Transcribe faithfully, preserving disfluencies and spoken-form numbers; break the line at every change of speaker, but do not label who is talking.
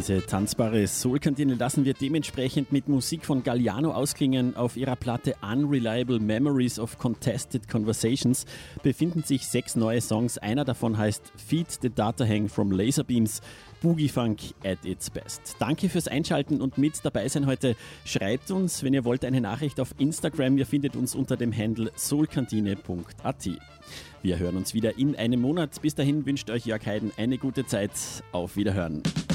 Diese tanzbare Soul-Kantine lassen wir dementsprechend mit Musik von Galliano ausklingen. Auf ihrer Platte Unreliable Memories of Contested Conversations befinden sich sechs neue Songs. Einer davon heißt Feed the Data Hang from Laserbeams, Boogie Funk at its best. Danke fürs Einschalten und mit dabei sein heute. Schreibt uns, wenn ihr wollt, eine Nachricht auf Instagram. Ihr findet uns unter dem Handle soulkantine punkt a t. Wir hören uns wieder in einem Monat. Bis dahin wünscht euch Jörg Heiden eine gute Zeit. Auf Wiederhören.